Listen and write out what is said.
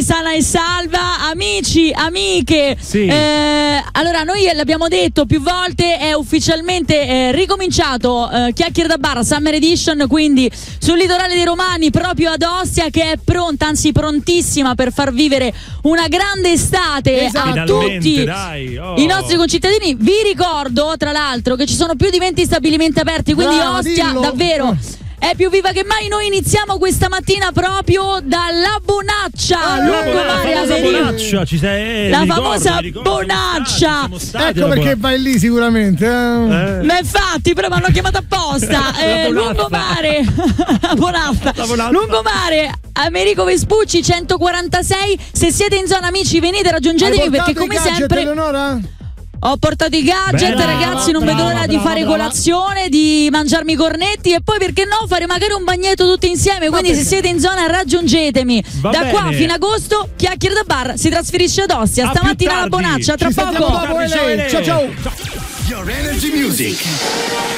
sana e salva, amici, amiche. Sì. Allora, noi l'abbiamo detto più volte, è ufficialmente ricominciato Chiacchiere da Bar Summer Edition, quindi sul litorale dei Romani, proprio ad Ostia, che è pronta, anzi prontissima per far vivere una grande estate a Finalmente, tutti dai, i nostri concittadini. Vi ricordo tra l'altro che ci sono più di 20 stabilimenti aperti, quindi Bravo, Ostia dillo. davvero è più viva che mai. Noi iniziamo questa mattina proprio dalla Bonaccia, lungomare a Verico. Bonaccia, ci sei, La mi ricordo, famosa mi ricordo, Bonaccia. siamo stati Ecco alla perché vai lì sicuramente. Ma infatti, però mi hanno chiamato apposta. Lungomare, Bonaffa. Lungomare, Americo Vespucci 146. Se siete in zona, amici, venite, raggiungetemi, perché come sempre Eleonora? ho portato i gadget, Brava, ragazzi, non vedo l'ora di fare colazione, di mangiarmi i cornetti e poi, perché no, fare magari un bagnetto tutti insieme. Quindi se siete in zona, raggiungetemi. Va da bene. qua fino a agosto Chiacchiere da Bar si trasferisce ad Ostia. A Stamattina più alla tardi. Bonaccia, tra Ci sentiamo poco. dopo, LA. Ciao ciao. Your Energy Music.